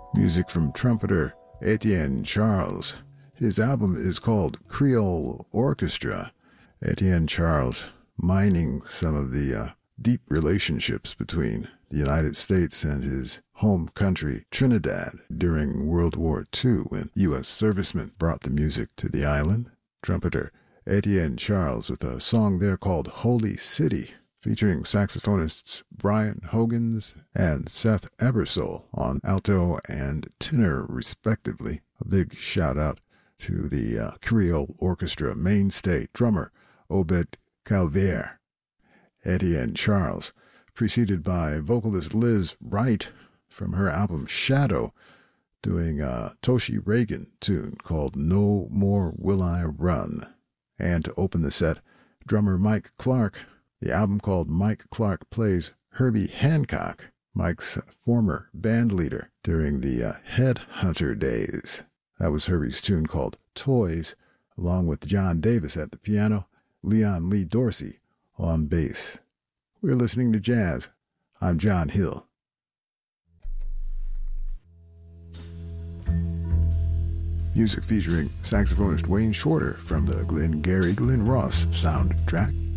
Music from trumpeter Etienne Charles. His album is called Creole Orchestra. Etienne Charles mining some of the deep relationships between the United States and his home country, Trinidad, during World War II when U.S. servicemen brought the music to the island. Trumpeter Etienne Charles with a song there called Holy City, featuring saxophonists Brian Hogans and Seth Ebersole on alto and tenor, respectively. A big shout-out to the Creole Orchestra mainstay drummer Obed Calvaire. Etienne Charles, preceded by vocalist Liz Wright from her album Shadow, doing a Toshi Reagan tune called No More Will I Run. And to open the set, drummer Mike Clark, the album called Mike Clark Plays Herbie Hancock, Mike's former band leader during the Headhunter days. That was Herbie's tune called Toys, along with John Davis at the piano, Leon Lee Dorsey on bass. We're listening to jazz. I'm John Hill. Music featuring saxophonist Wayne Shorter from the Glengarry Glen Ross soundtrack.